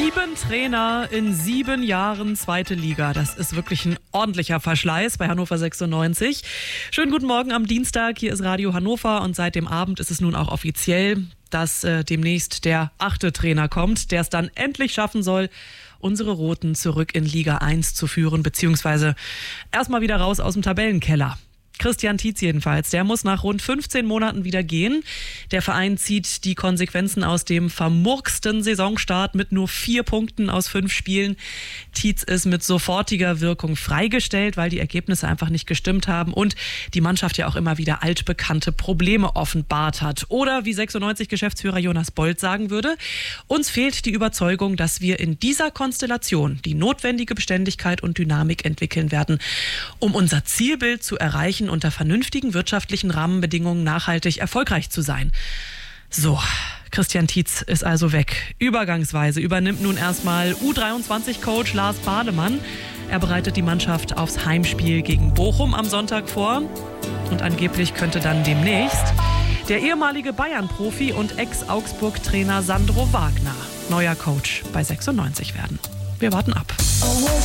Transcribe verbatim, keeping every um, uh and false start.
Sieben Trainer in sieben Jahren zweite Liga. Das ist wirklich ein ordentlicher Verschleiß bei Hannover sechsundneunzig. Schönen guten Morgen am Dienstag. Hier ist Radio Hannover und seit dem Abend ist es nun auch offiziell, dass äh, demnächst der achte Trainer kommt, der es dann endlich schaffen soll, unsere Roten zurück in Liga eins zu führen, beziehungsweise erstmal wieder raus aus dem Tabellenkeller. Christian Tietz jedenfalls, der muss nach rund fünfzehn Monaten wieder gehen. Der Verein zieht die Konsequenzen aus dem vermurksten Saisonstart mit nur vier Punkten aus fünf Spielen. Tietz ist mit sofortiger Wirkung freigestellt, weil die Ergebnisse einfach nicht gestimmt haben und die Mannschaft ja auch immer wieder altbekannte Probleme offenbart hat. Oder wie sechsundneunzig-Geschäftsführer Jonas Bold sagen würde, uns fehlt die Überzeugung, dass wir in dieser Konstellation die notwendige Beständigkeit und Dynamik entwickeln werden, um unser Zielbild zu erreichen, unter vernünftigen wirtschaftlichen Rahmenbedingungen nachhaltig erfolgreich zu sein. So, Christian Tietz ist also weg. Übergangsweise übernimmt nun erstmal U dreiundzwanzig-Coach Lars Bademann. Er bereitet die Mannschaft aufs Heimspiel gegen Bochum am Sonntag vor. Und angeblich könnte dann demnächst der ehemalige Bayern-Profi und Ex-Augsburg-Trainer Sandro Wagner neuer Coach bei sechsundneunzig werden. Wir warten ab.